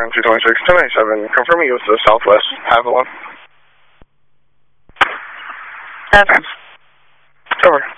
226, 1097, confirming you to the southwest, Avalon. Over. Over.